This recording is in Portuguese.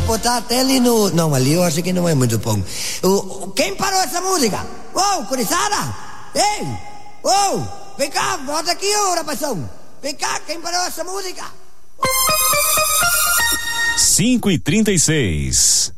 botar até ali no... Não, ali eu acho que não é muito bom. Quem parou essa música? Ô, Curizada! Ei! Ô! Vem cá, volta aqui, ô, rapazão! Vem cá, quem parou essa música? 5:36.